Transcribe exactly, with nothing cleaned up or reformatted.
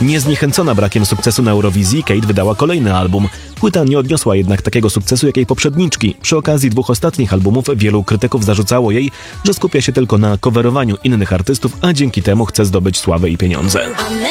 Niezniechęcona brakiem sukcesu na Eurowizji, Kate wydała kolejny album. Płyta nie odniosła jednak takiego sukcesu jak jej poprzedniczki. Przy okazji dwóch ostatnich albumów wielu krytyków zarzucało jej, że skupia się tylko na coverowaniu innych artystów, a dzięki temu chce zdobyć sławę i pieniądze.